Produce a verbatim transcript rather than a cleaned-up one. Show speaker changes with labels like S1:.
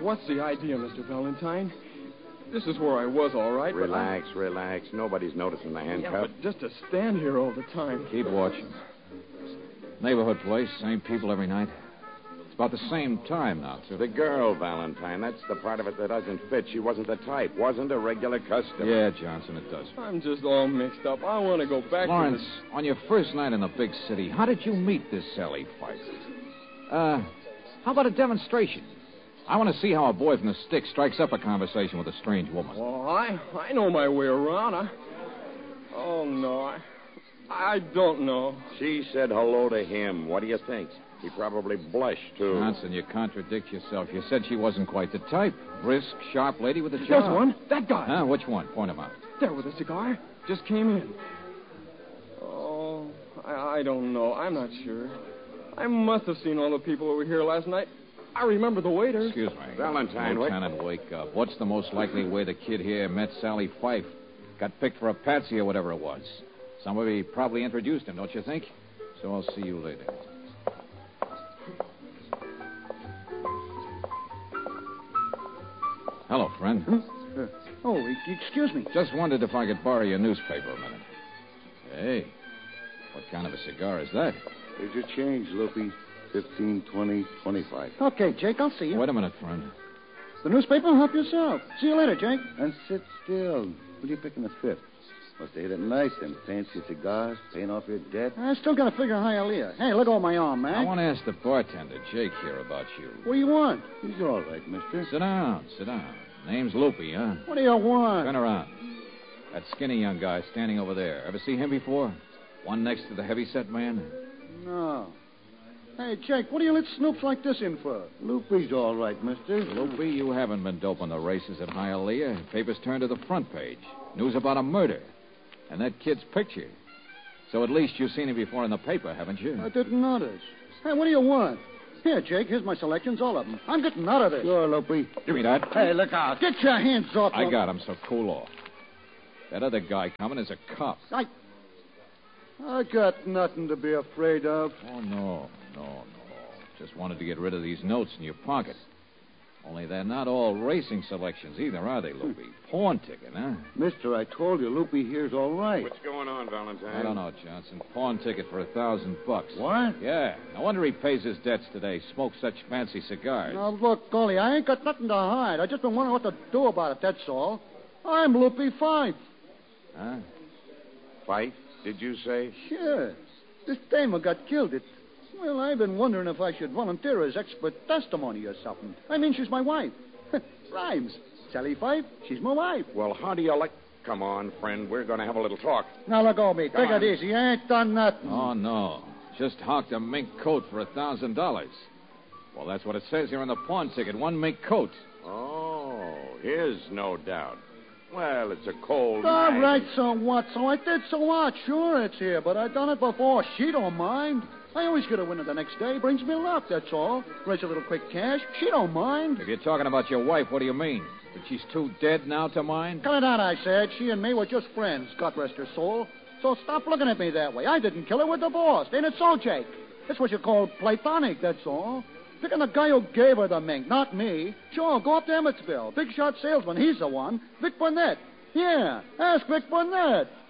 S1: what's the idea, Mister Valentine? This is where I was, all right.
S2: Relax,
S1: but I...
S2: relax. Nobody's noticing the handcuff.
S1: Yeah, but just to stand here all the time.
S3: Keep watching. Neighborhood place, same people every night. It's about the same time now, too.
S2: The girl, Valentine, that's the part of it that doesn't fit. She wasn't the type, wasn't a regular customer.
S3: Yeah, Johnson, it does.
S1: I'm just all mixed up. I want to go back
S3: Lawrence,
S1: to this...
S3: on your first night in the big city, how did you meet this Sally Fife? Uh, how about a demonstration? I want to see how a boy from the stick strikes up a conversation with a strange woman.
S1: Well, I, I know my way around. I... Oh, no, I... I don't know.
S2: She said hello to him. What do you think? He probably blushed, too.
S3: Johnson, you contradict yourself. You said she wasn't quite the type. Brisk, sharp lady with a job.
S1: There's one. That guy.
S3: Huh? Which one? Point him out.
S1: There with a cigar. Just came in. Oh, I, I don't know. I'm not sure. I must have seen all the people over here last night. I remember the waiters.
S3: Excuse me.
S2: Valentine, what-
S3: Lieutenant, wake up. What's the most likely way the kid here met Sally Fife? Got picked for a patsy or whatever it was. Somebody probably introduced him, don't you think? So I'll see you later. Hello, friend.
S4: Huh? Uh, oh, e- excuse me.
S3: Just wondered if I could borrow your newspaper a minute. Hey, what kind of a cigar is that?
S5: Here's your change, Loopy. Fifteen, twenty, twenty-five.
S4: Okay, Jake, I'll see you.
S3: Wait a minute, friend.
S4: The newspaper? Help yourself. See you later, Jake.
S5: And sit still. What are you picking a fifth? Must have hit it nice, them fancy cigars, paying off your debt.
S4: I still got to figure Hialeah. Hey, look over my arm, man.
S3: I want to ask the bartender, Jake, here about you.
S4: What do you want?
S5: He's all right, mister.
S3: Sit down, sit down. Name's Loopy, huh?
S4: What do you want?
S3: Turn around. That skinny young guy standing over there. Ever see him before? One next to the heavy-set man?
S4: No. Hey, Jake, what do you let snoops like this in for?
S5: Loopy's all right, mister.
S3: Loopy, you haven't been doping the races at Hialeah. Papers turned to the front page. News about a murder. And that kid's picture. So at least you've seen him before in the paper, haven't you?
S4: I didn't notice. Hey, what do you want? Here, Jake, here's my selections, all of them. I'm getting out of this.
S5: Sure, Loopy.
S3: Give me that.
S4: Hey, look out. Get your hands off
S3: I
S4: him.
S3: got him, so cool off. That other guy coming is a cop.
S4: I... I got nothing to be afraid of.
S3: Oh, no, no, no. Just wanted to get rid of these notes in your pocket. Only they're not all racing selections either, are they, Loopy? Pawn ticket, huh?
S5: Mister, I told you Loopy here's all right.
S2: What's going on, Valentine?
S3: I don't know, Johnson. Pawn ticket for a thousand bucks.
S5: What?
S3: Yeah. No wonder he pays his debts today. Smokes such fancy cigars.
S4: Now, look, Golly, I ain't got nothing to hide. I just been wondering what to do about it, that's all. I'm Loopy Fife.
S3: Huh?
S2: Fife, did you say?
S4: Sure. This dame got killed. It... Well, I've been wondering if I should volunteer as expert testimony or something. I mean, she's my wife. Rhymes. Sally Fife, she's my wife.
S2: Well, how do you like... Come on, friend. We're going to have a little talk.
S4: Now, let go of me.
S2: Come
S4: Take
S2: on.
S4: it easy. I ain't done nothing.
S3: Oh, no. Just hawked a mink coat for a thousand dollars. Well, that's what it says here on the pawn ticket. One mink coat.
S2: Oh, his, no doubt. Well, it's a cold
S4: All
S2: night.
S4: right, so what? So I did, so what? Sure, it's here, but I done it before. She don't mind. I always get a winner the next day. Brings me luck, that's all. Raise a little quick cash. She don't mind.
S3: If you're talking about your wife, what do you mean? That she's too dead now to mind?
S4: Cut it out, I said. She and me were just friends, God rest her soul. So stop looking at me that way. I didn't kill her. We're divorced. Ain't it so, Jake? That's what you call platonic, that's all. Picking the guy who gave her the mink, not me. Sure, go up to Emmetsville. Big shot salesman, he's the one. Vic Burnett. Yeah, ask Vic Burnett.